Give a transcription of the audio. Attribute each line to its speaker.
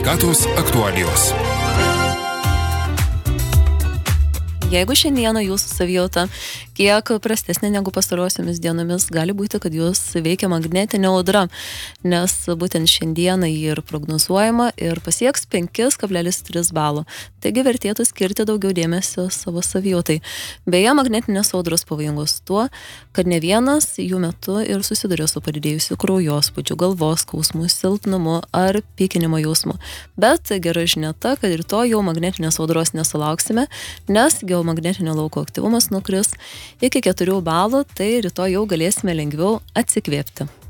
Speaker 1: Sveikatos aktualijos.
Speaker 2: Jeigu šiandieną jūsų savijauta kiek prastesnė negu pastarosiomis dienomis, gali būti, kad jūs veikia magnetinė audra, nes būtent šiandieną jį ir prognozuojama ir pasieks 5,3 balo. Taigi vertėtų skirti daugiau dėmesio savo savijautai. Beje, magnetinės audros pavojingos tuo, kad ne vienas jų metu ir susiduria su padidėjusiu kraujospūdžiu, galvos skausmu, silpnumu ar pykinimo jausmu. Bet gera žinia ta, kad rytoj jau magnetinės audros nesulauksime, nes geomagnetinio lauko aktyvumas nukris iki 4 balų, tai rytoj jau galėsime lengviau atsikvėpti.